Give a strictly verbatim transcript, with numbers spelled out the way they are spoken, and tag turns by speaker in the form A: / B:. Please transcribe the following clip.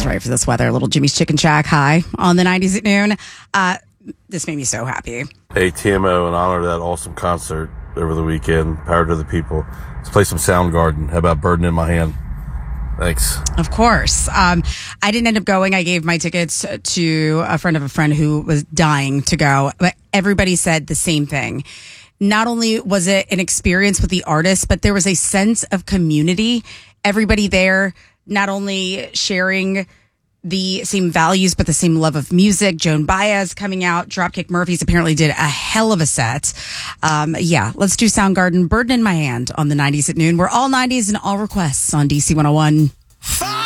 A: right for this weather. A little Jimmy's Chicken Shack high on the nineties at noon. Uh, this made me so happy.
B: Hey, T M O, in honor of that awesome concert over the weekend, Power to the People, let's play some Soundgarden. How about Burden in My Hand? Thanks.
A: Of course. Um, I didn't end up going. I gave my tickets to a friend of a friend who was dying to go, but everybody said the same thing. Not only was it an experience with the artist, but there was a sense of community. Everybody there, not only sharing the same values, but the same love of music. Joan Baez coming out. Dropkick Murphys apparently did a hell of a set. Um, yeah, let's do Soundgarden, Burden in My Hand on the nineties at noon. We're all nineties and all requests on D C one oh one.